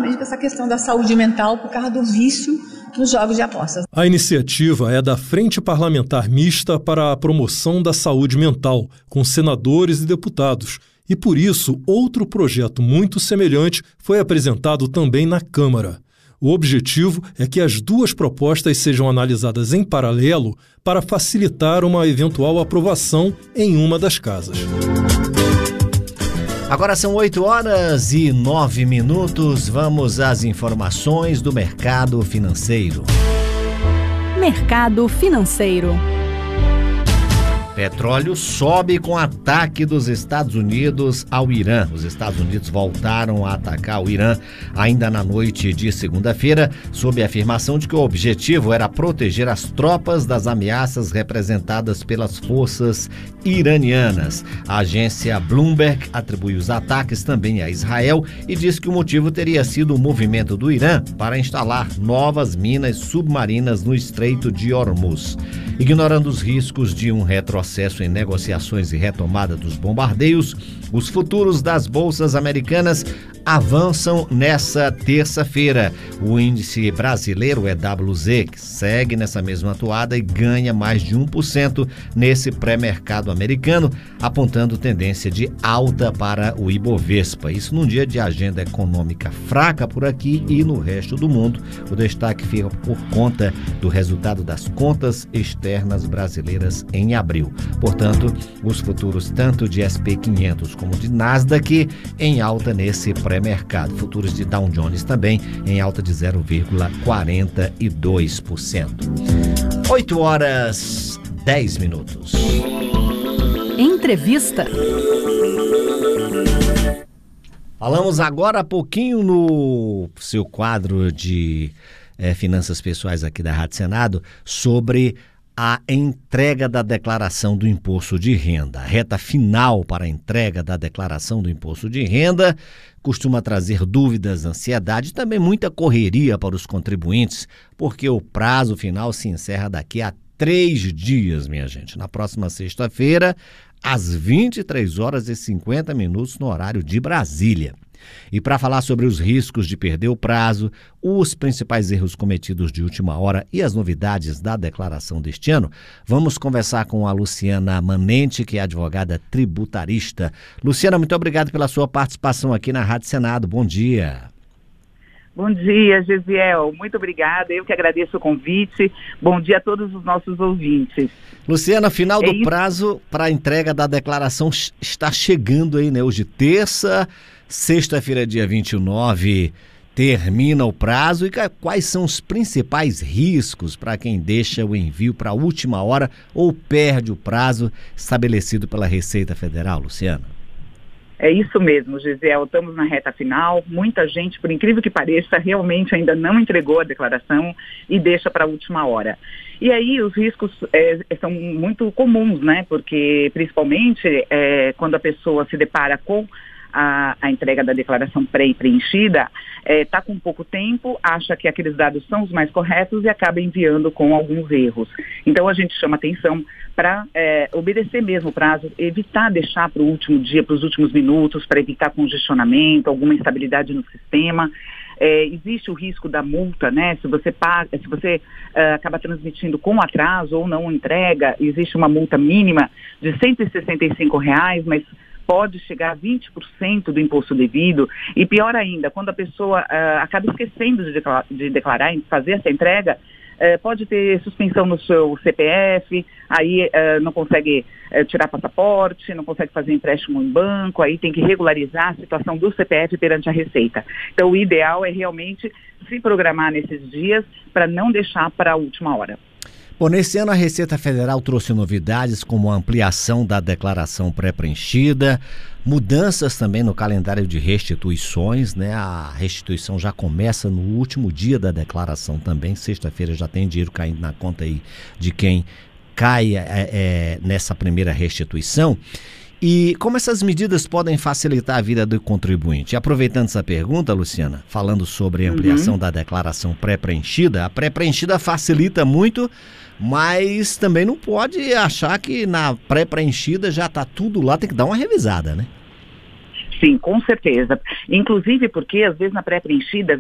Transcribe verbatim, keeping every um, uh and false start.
justamente para essa questão da saúde mental por causa do vício nos jogos de apostas. A iniciativa é da Frente Parlamentar Mista para a Promoção da Saúde Mental, com senadores e deputados. E por isso, outro projeto muito semelhante foi apresentado também na Câmara. O objetivo é que as duas propostas sejam analisadas em paralelo para facilitar uma eventual aprovação em uma das casas. Agora são oito horas e nove minutos. Vamos às informações do mercado financeiro. Mercado financeiro. Petróleo sobe com ataque dos Estados Unidos ao Irã. Os Estados Unidos voltaram a atacar o Irã ainda na noite de segunda-feira, sob a afirmação de que o objetivo era proteger as tropas das ameaças representadas pelas forças iranianas. A agência Bloomberg atribui os ataques também a Israel e diz que o motivo teria sido o movimento do Irã para instalar novas minas submarinas no Estreito de Hormuz. Ignorando os riscos de um retrocesso em negociações e retomada dos bombardeios, os futuros das bolsas americanas avançam nessa terça-feira. O índice brasileiro E W Z, que segue nessa mesma toada e ganha mais de um por cento nesse pré-mercado americano, apontando tendência de alta para o Ibovespa. Isso num dia de agenda econômica fraca por aqui e no resto do mundo. O destaque fica por conta do resultado das contas externas brasileiras em abril. Portanto, os futuros tanto de S P quinhentos como de Nasdaq em alta nesse pré-mercado. Futuros de Dow Jones também em alta de zero vírgula quarenta e dois por cento. oito horas dez minutos. Entrevista. Falamos agora há pouquinho no seu quadro de é, finanças pessoais aqui da Rádio Senado sobre a entrega da declaração do imposto de renda. A reta final para a entrega da declaração do imposto de renda costuma trazer dúvidas, ansiedade e também muita correria para os contribuintes, porque o prazo final se encerra daqui a três dias, minha gente. Na próxima sexta-feira, às vinte e três horas e cinquenta minutos no horário de Brasília. E para falar sobre os riscos de perder o prazo, os principais erros cometidos de última hora e as novidades da declaração deste ano, vamos conversar com a Luciana Manente, que é advogada tributarista. Luciana, muito obrigado pela sua participação aqui na Rádio Senado. Bom dia. Bom dia, Gesiel. Muito obrigada. Eu que agradeço o convite. Bom dia a todos os nossos ouvintes. Luciana, final do é prazo para a entrega da declaração está chegando aí, né? Hoje, terça, sexta-feira, dia vinte e nove, termina o prazo. E quais são os principais riscos para quem deixa o envio para a última hora ou perde o prazo estabelecido pela Receita Federal, Luciana? É isso mesmo, Gesiel. Estamos na reta final. Muita gente, por incrível que pareça, realmente ainda não entregou a declaração e deixa para a última hora. E aí os riscos é, são muito comuns, né? Porque principalmente é, quando a pessoa se depara com A, a entrega da declaração pré-preenchida, está é, com pouco tempo, acha que aqueles dados são os mais corretos e acaba enviando com alguns erros. Então a gente chama atenção para é, obedecer mesmo o prazo, evitar deixar para o último dia, para os últimos minutos, para evitar congestionamento, alguma instabilidade no sistema. É, existe o risco da multa, né? Se você paga, se você uh, acaba transmitindo com atraso ou não entrega, existe uma multa mínima de cento e sessenta e cinco reais, mas pode chegar a vinte por cento do imposto devido. E pior ainda, quando a pessoa uh, acaba esquecendo de declarar, de declarar, de fazer essa entrega, uh, pode ter suspensão no seu C P F, aí uh, não consegue uh, tirar passaporte, não consegue fazer empréstimo em banco, aí tem que regularizar a situação do C P F perante a Receita. Então o ideal é realmente se programar nesses dias para não deixar para a última hora. Bom, nesse ano a Receita Federal trouxe novidades como a ampliação da declaração pré-preenchida, mudanças também no calendário de restituições, né? A restituição já começa no último dia da declaração também, sexta-feira já tem dinheiro caindo na conta aí de quem cai é, é, nessa primeira restituição. E como essas medidas podem facilitar a vida do contribuinte? E aproveitando essa pergunta, Luciana, falando sobre a ampliação uhum. da declaração pré-preenchida, a pré-preenchida facilita muito, mas também não pode achar que na pré-preenchida já está tudo lá, tem que dar uma revisada, né? Sim, com certeza. Inclusive porque às vezes na pré-preenchida